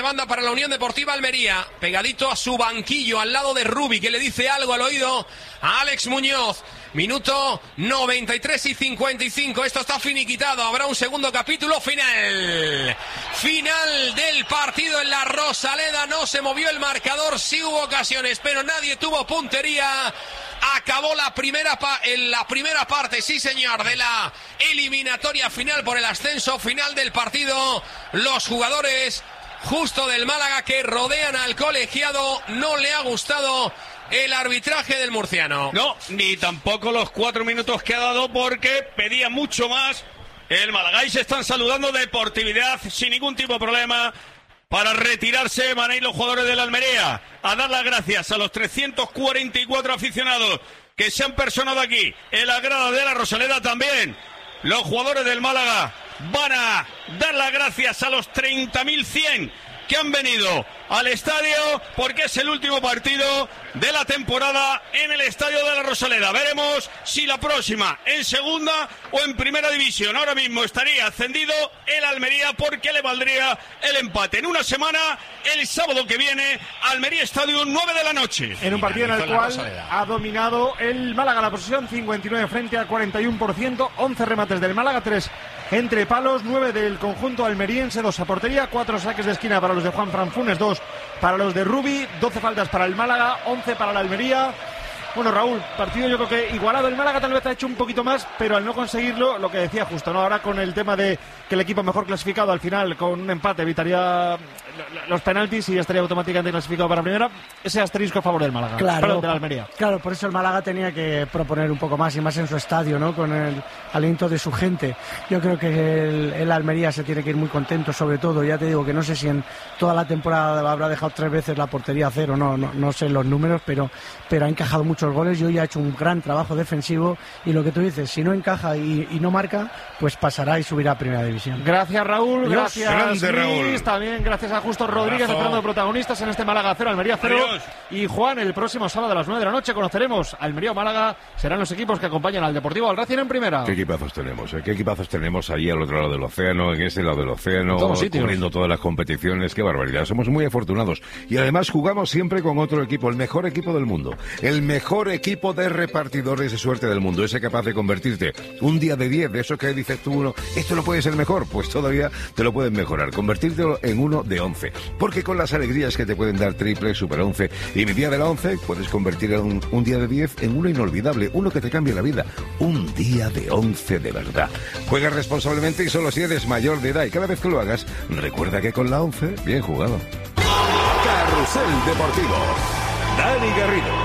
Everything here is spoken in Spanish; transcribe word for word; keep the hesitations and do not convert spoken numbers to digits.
banda para la Unión Deportiva Almería, pegadito a su banquillo, al lado de Rubi, que le dice algo al oído a Alex Muñoz. Minuto noventa y tres y cincuenta y cinco, esto está finiquitado, habrá un segundo capítulo final. Final del partido en la Rosaleda, no se movió el marcador, sí hubo ocasiones, pero nadie tuvo puntería. Acabó la primera, pa- en la primera parte, sí señor, de la eliminatoria final por el ascenso, final del partido. Los jugadores justo del Málaga que rodean al colegiado, no le ha gustado el arbitraje del murciano. No, ni tampoco los cuatro minutos que ha dado, porque pedía mucho más el Málaga. Ahí se están saludando, deportividad sin ningún tipo de problema. Para retirarse van a ir los jugadores de la Almería a dar las gracias a los trescientos cuarenta y cuatro aficionados que se han personado aquí en la grada de la Rosaleda. También los jugadores del Málaga van a dar las gracias a los treinta mil cien que han venido al estadio, porque es el último partido de la temporada en el estadio de la Rosaleda. Veremos si la próxima en segunda o en primera división. Ahora mismo estaría ascendido el Almería, porque le valdría el empate. En una semana, el sábado que viene, Almería Estadio, nueve de la noche. En un partido en el cual ha dominado el Málaga la posesión, cincuenta y nueve frente al cuarenta y uno por ciento, once remates del Málaga, tres entre palos, nueve del conjunto almeriense, dos a portería, cuatro saques de esquina para los de Juan Fran Funes, dos para los de Rubi, doce faltas para el Málaga, once para la Almería. Bueno, Raúl, partido yo creo que igualado. El Málaga tal vez ha hecho un poquito más, pero al no conseguirlo, lo que decía justo, ¿no? Ahora con el tema de que el equipo mejor clasificado al final con un empate evitaría los penaltis y estaría automáticamente clasificado para primera, ese asterisco a favor del Málaga. Claro, Perdón, de la Almería. Claro, por eso el Málaga tenía que proponer un poco más, y más en su estadio, ¿no? Con el aliento de su gente. Yo creo que el, el Almería se tiene que ir muy contento, sobre todo. Ya te digo que no sé si en toda la temporada habrá dejado tres veces la portería a cero, no, no, no sé los números, pero, pero ha encajado muchos goles y hoy ha hecho un gran trabajo defensivo, y lo que tú dices, si no encaja y, y no marca, pues pasará y subirá a primera división. Gracias, Raúl. Adiós. Gracias, Grande, Luis. Raúl. También gracias a Justo Rodríguez, Abrazo. entrando de protagonistas en este Málaga cero, Almería cero. Adiós. Y Juan, el próximo sábado a las nueve de la noche conoceremos Almería o Málaga. Serán los equipos que acompañan al Deportivo al Racing en primera. ¿Qué equipazos tenemos? ¿eh? ¿Qué equipazos tenemos allí al otro lado del océano, en ese lado del océano, En todos sitios. cubriendo todas las competiciones? ¡Qué barbaridad! Somos muy afortunados. Y además jugamos siempre con otro equipo, el mejor equipo del mundo. El mejor equipo de repartidores de suerte del mundo. Ese capaz de convertirte un día de diez, de eso que dices tú uno, esto no puede ser mejor, pues todavía te lo pueden mejorar. Convertirte en uno de once. Porque con las alegrías que te pueden dar triple, super once y mi día de la once, puedes convertir un, un día de diez en uno inolvidable, uno que te cambie la vida. Un día de once de verdad. Juega responsablemente y solo si eres mayor de edad, y cada vez que lo hagas, recuerda que con la once, bien jugado. Carrusel Deportivo. Dani Garrido.